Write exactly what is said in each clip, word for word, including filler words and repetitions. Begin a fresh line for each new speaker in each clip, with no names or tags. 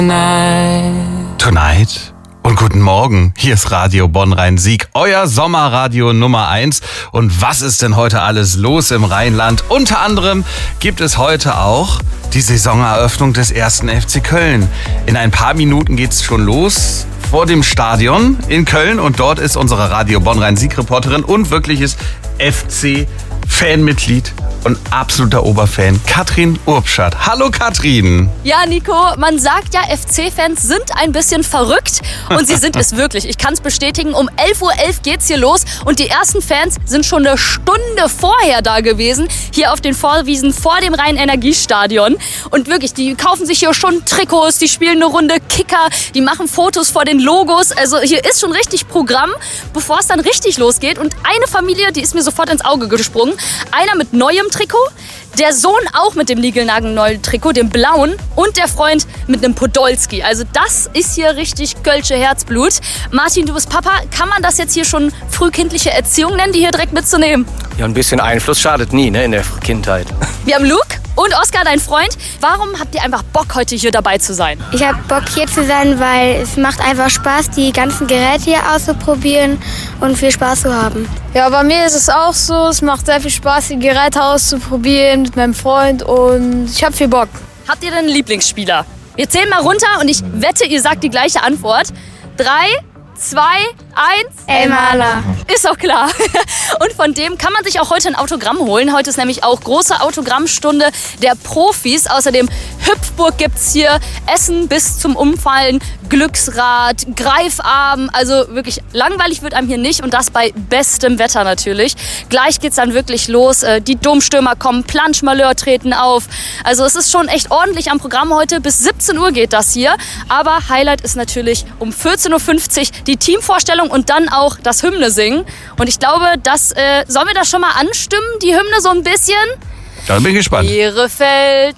Tonight und guten Morgen. Hier ist Radio Bonn-Rhein-Sieg, euer Sommerradio Nummer eins. Und was ist denn heute alles los im Rheinland? Unter anderem gibt es heute auch die Saisoneröffnung des ersten F C Köln. In ein paar Minuten geht's schon los vor dem Stadion in Köln. Und dort ist unsere Radio Bonn-Rhein-Sieg-Reporterin und wirkliches F C-Fanmitglied und absoluter Oberfan, Katrin Urbschat. Hallo Katrin.
Ja, Nico, man sagt ja, F C-Fans sind ein bisschen verrückt und sie sind es wirklich. Ich kann es bestätigen, um elf Uhr elf geht's hier los und die ersten Fans sind schon eine Stunde vorher da gewesen, hier auf den Vorwiesen vor dem Rhein-Energiestadion. Und wirklich, die kaufen sich hier schon Trikots, die spielen eine Runde Kicker, die machen Fotos vor den Logos. Also hier ist schon richtig Programm, bevor es dann richtig losgeht. Und eine Familie, die ist mir sofort ins Auge gesprungen. Einer mit neuem Trikot, der Sohn auch mit dem niegelnagelneuen Trikot, dem blauen, und der Freund mit einem Podolski. Also das ist hier richtig Kölsche Herzblut. Martin, du bist Papa. Kann man das jetzt hier schon frühkindliche Erziehung nennen, die hier direkt mitzunehmen?
Ja, ein bisschen Einfluss schadet nie, ne, in der Kindheit.
Wir haben Luke und Oskar, dein Freund. Warum habt ihr einfach Bock, heute hier dabei zu sein?
Ich habe Bock, hier zu sein, weil es macht einfach Spaß, die ganzen Geräte hier auszuprobieren und viel Spaß zu haben.
Ja, bei mir ist es auch so. Es macht sehr viel Spaß, die Geräte auszuprobieren mit meinem Freund und ich habe viel Bock.
Habt ihr denn einen Lieblingsspieler? Wir zählen mal runter und ich wette, ihr sagt die gleiche Antwort. Drei, zwei, eins.
Elmaler.
Ist doch klar. Und von dem kann man sich auch heute ein Autogramm holen. Heute ist nämlich auch große Autogrammstunde der Profis. Außerdem Hüpfburg gibt's hier, Essen bis zum Umfallen, Glücksrad, Greifarm. Also wirklich langweilig wird einem hier nicht und das bei bestem Wetter natürlich. Gleich geht's dann wirklich los. Die Domstürmer kommen, Planschmalheur treten auf. Also es ist schon echt ordentlich am Programm heute. Bis siebzehn Uhr geht das hier. Aber Highlight ist natürlich um vierzehn Uhr fünfzig die Teamvorstellung und dann auch das Hymne singen. Und ich glaube, das äh, sollen wir das schon mal anstimmen, die Hymne so ein bisschen?
Da bin ich gespannt.
Bielefeld,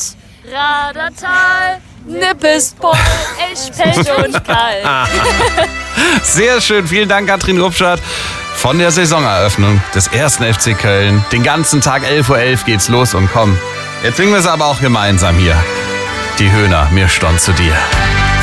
Radertal, Nippespol, Eschpelt und Kalk.
Sehr schön, vielen Dank Katrin Urbschat. Von der Saisoneröffnung des ersten F C Köln. Den ganzen Tag elf Uhr elf geht's los und komm, jetzt singen wir es aber auch gemeinsam hier. Die Höhner, mir stond zu dir.